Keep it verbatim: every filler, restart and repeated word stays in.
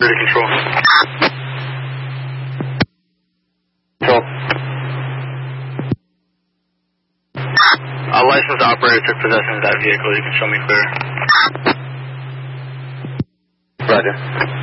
Ready control. Control. A licensed operator took possession of that vehicle. You can show me clear. Roger.